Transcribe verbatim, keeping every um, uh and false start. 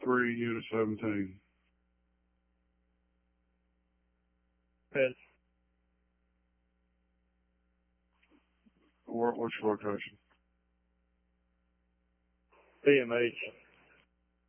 three, Unit seventeen. Head. What, what's your location? B M H.